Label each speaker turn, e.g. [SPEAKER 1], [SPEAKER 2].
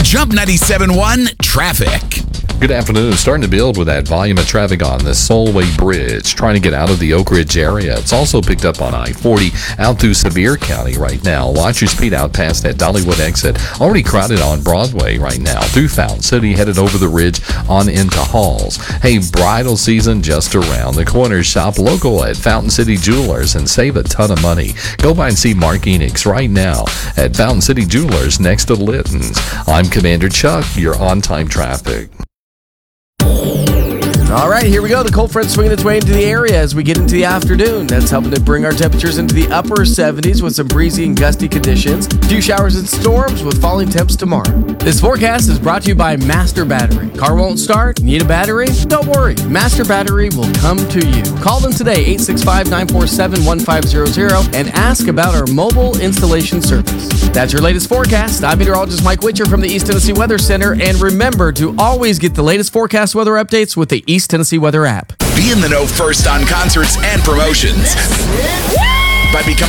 [SPEAKER 1] Jump 97.1 Traffic.
[SPEAKER 2] Good afternoon. Starting to build with that volume of traffic on the Solway Bridge, trying to get out of the Oak Ridge area. It's also picked up on I-40 out through Sevier County right now. Watch your speed out past that Dollywood exit. Already crowded on Broadway right now through Fountain City, headed over the ridge on into Halls. Hey, bridal season just around the corner. Shop local at Fountain City Jewelers and save a ton of money. Go by and see Mark Enix right now at Fountain City Jewelers next to Litton's. I'm Commander Chuck, your on-time traffic.
[SPEAKER 3] All right, here we go. The cold front swinging its way into the area as we get into the afternoon. That's helping to bring our temperatures into the upper 70s with some breezy and gusty conditions. A few showers and storms with falling temps tomorrow. This forecast is brought to you by Master Battery. Car won't start? Need a battery? Don't worry. Master Battery will come to you. Call them today, 865-947-1500, and ask about our mobile installation service. That's your latest forecast. I'm meteorologist Mike Witcher from the East Tennessee Weather Center. And remember to always get the latest forecast weather updates with the East Tennessee Weather app.
[SPEAKER 1] Be in the know first on concerts and promotions by becoming